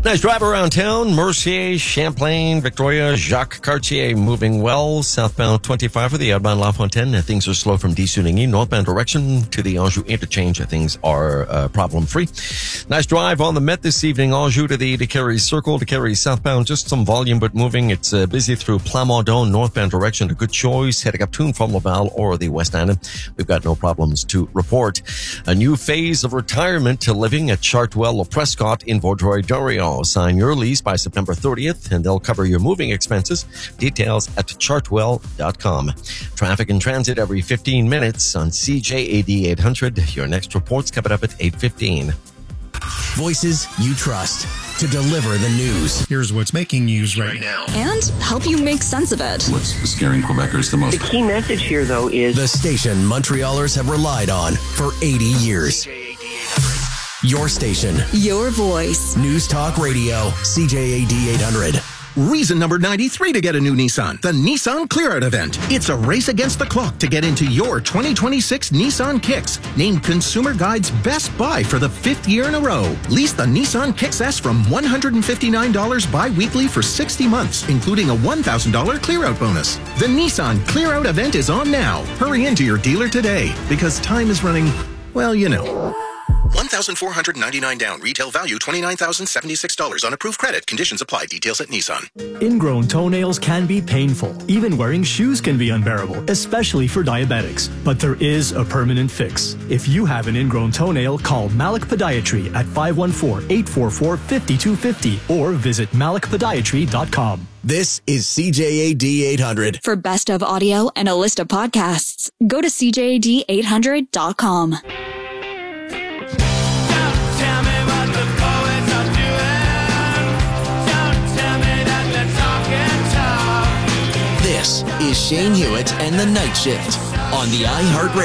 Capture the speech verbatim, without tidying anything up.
Nice drive around town. Mercier, Champlain, Victoria, Jacques Cartier moving well. Southbound twenty-five for the outbound La Fontaine. Things are slow from Desuningy. Northbound direction to the Anjou interchange. Things are uh, problem-free. Nice drive on the Met this evening. Anjou to the Decarie Circle. Decarie southbound, just some volume but moving. It's uh, busy through Plamondon, northbound direction. A good choice. Heading up Toon from Laval or the West End. We've got no problems to report. A new phase of retirement to living at Chartwell or Prescott in Vaudreuil-Dorion. Sign your lease by September thirtieth and they'll cover your moving expenses. Details at chartwell dot com. Traffic and transit every fifteen minutes on C J A D eight hundred. Your next report's coming up at eight fifteen. Voices you trust to deliver the news. Here's what's making news right now. And help you make sense of it. What's scaring Quebecers the most? The key message here, though, is the station Montrealers have relied on for eighty years. Your station. Your voice. News Talk Radio. C J A D eight hundred. Reason number ninety-three to get a new Nissan. The Nissan Clear Out event. It's a race against the clock to get into your twenty twenty-six Nissan Kicks. Named Consumer Guide's best buy for the fifth year in a row. Lease the Nissan Kicks S from one hundred fifty-nine dollars bi-weekly for sixty months, including a one thousand dollars Clear Out bonus. The Nissan Clear Out event is on now. Hurry into your dealer today because time is running, well, you know. one thousand four hundred ninety-nine down. Retail value twenty-nine thousand seventy-six dollars on approved credit. Conditions apply. Details at Nissan. Ingrown toenails can be painful. Even wearing shoes can be unbearable, especially for diabetics. But there is a permanent fix. If you have an ingrown toenail, call Malik Podiatry at five one four, eight four four, five two five zero or visit malik podiatry dot com. This is C J A D eight hundred. For best of audio and a list of podcasts, go to C J A D eight hundred dot com. This is Shane Hewitt and the Night Shift on the iHeartRadio.